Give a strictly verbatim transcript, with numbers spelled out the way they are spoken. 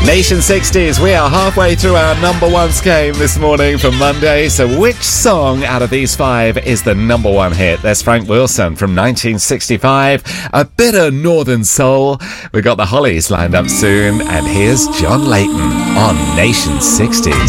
Nation sixties, we are halfway through our number ones game this morning for Monday. So which song out of these five is the number one hit? There's Frank Wilson from nineteen sixty-five, a bit of Northern Soul. We've got the Hollies lined up soon, and here's John Layton on Nation sixties.